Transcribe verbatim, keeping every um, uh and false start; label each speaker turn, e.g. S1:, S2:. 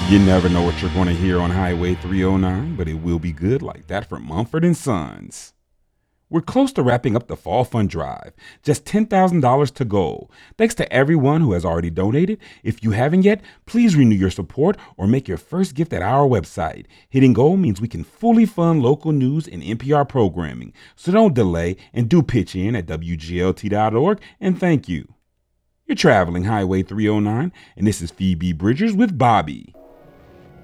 S1: You never know what you're going to hear on Highway three oh nine, but it will be good like that from Mumford and Sons. We're close to wrapping up the Fall Fund Drive. Just ten thousand dollars to go. Thanks to everyone who has already donated. If you haven't yet, please renew your support or make your first gift at our website. Hitting goal means we can fully fund local news and N P R programming. So don't delay and do pitch in at W G L T dot org, and thank you. You're traveling Highway three oh nine, and this is Phoebe Bridgers with Bobby.